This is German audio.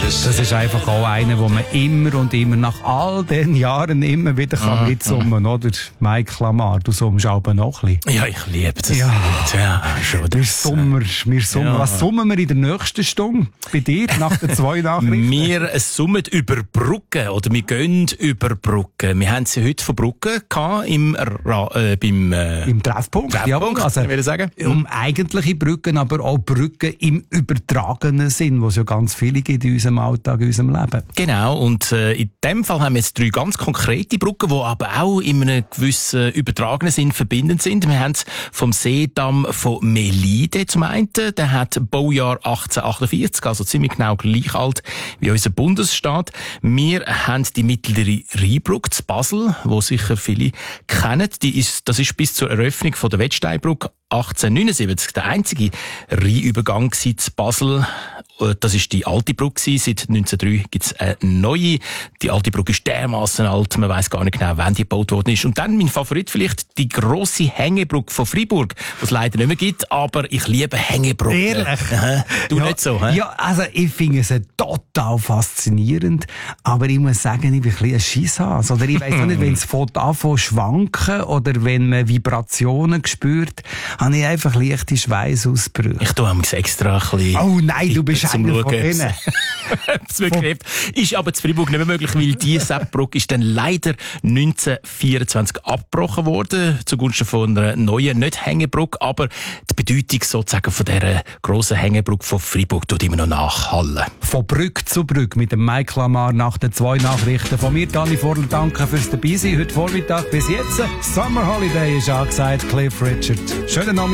Das ist einfach auch einer, wo man immer und immer nach all den Jahren immer wieder kann mitsummen, oder? Mike Lamar, du summst aber noch ein bisschen. Ja, ich liebe das. Ja, schon. Wir Sommer. Ja. Was summen wir in der nächsten Stunde bei dir nach den 2 Nachrichten? Wir summen über Brücken, oder wir gehen über Brücken. Wir haben sie heute von Brücken gehabt, im Treffpunkt. Ja, also, würde ich sagen. Um eigentliche Brücken, aber auch Brücken im übertragenen Sinn, wo es ja ganz viele gibt in unserem Alltag, in unserem Leben. Genau, und in dem Fall haben wir jetzt 3 ganz konkrete Brücken, die aber auch in einem gewissen übertragenen Sinn verbindend sind. Wir haben es vom Seedamm von Melide zum einen, der hat Baujahr 1848, also ziemlich genau gleich alt wie unser Bundesstaat. Wir haben die mittlere Rheinbrücke zu Basel, wo sicher viele kennen. Das ist bis zur Eröffnung von der Wettsteinbrücke 1879 der einzige Rheinübergang zu Basel. Das ist die alte Brücke. Seit 1903 gibt es eine neue. Die alte Brücke ist dermassen alt, man weiss gar nicht genau, wann die gebaut worden ist. Und dann mein Favorit vielleicht, die grosse Hängebrücke von Freiburg, die es leider nicht mehr gibt, aber ich liebe Hängebrücken. Ehrlich? Du ja, nicht so, hä? Ja, also ich finde es total faszinierend, aber ich muss sagen, ich bin ein bisschen ein Scheisshase. Oder ich weiss auch nicht, wenn es anfängt schwanken oder wenn man Vibrationen spürt, habe ich einfach leichte Schweißausbrüche. Ich tue extra ein bisschen... Oh nein, du bist einer von denen. Ist aber zu Freiburg nicht mehr möglich, weil die Seppbrücke ist dann leider 1924 abgebrochen worden, zugunsten von einer neuen, nicht Hängebrücke, aber die Bedeutung sozusagen von dieser grossen Hängebrücke von Freiburg tut immer noch nachhallen. Von Brücke zu Brücke mit dem Mike Lamar nach den 2 Nachrichten. Von mir, Dani Vorl, danke fürs Dabeisein heute Vormittag bis jetzt. Summer Holiday ist angesagt, Cliff Richard. Schönen Abend.